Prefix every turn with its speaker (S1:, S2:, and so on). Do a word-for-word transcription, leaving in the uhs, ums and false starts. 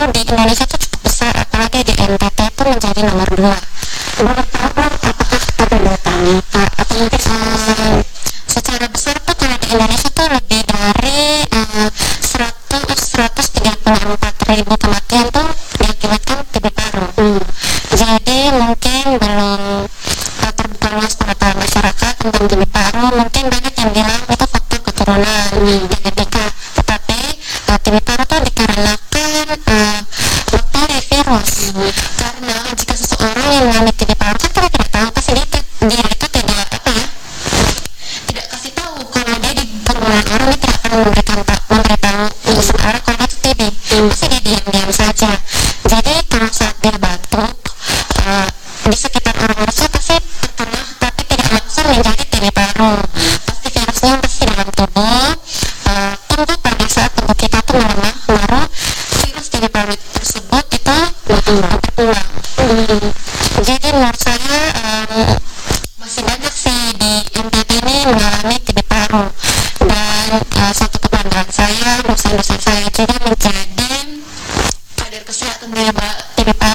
S1: di Indonesia itu cukup besar, apalagi di N T T itu menjadi nomor dua. Menurut Bapak, apakah ada datanya Pak? Atau mungkin uh, secara besar tuh kalau di Indonesia tuh lebih dari uh, seratus seratus tiga puluh empat ribu kematian tuh diakibatkan T B paru. Hmm. Jadi mungkin belum uh, terbuka luas pengetahuan masyarakat tentang T B paru. Mungkin banyak yang bilang itu faktor keturunan, hmm. genetika. Tetapi uh, T B paru tuh dikarenakan uh, bakteri virus. Hmm. Karena jika seseorang yang mengalami T B paru kan kita tidak tahu pasti dia, dia itu tidak apa ya tidak kasih tahu kalau dia di kerumunan orang, dia tidak akan memberikan memberitahu hmm. seseorang kalau itu T B. Hmm. Pasti dia diam-diam saja. Jadi kalau saat dia batuk uh, di sekitar orang tersebut pasti terkena, tapi tidak langsung menjadi T B paru. Pasti virusnya pasti dalam tubuh. Uh, tunggu pada saat tubuh kita tuh melemah, baru virus T B paru tersebut itu berkembang. Hmm. Jadi menurut saya um, masih banyak sih di N T T ini mengalami T B paru, dan uh, satu kebanggaan saya, dosen-dosen saya juga menjadi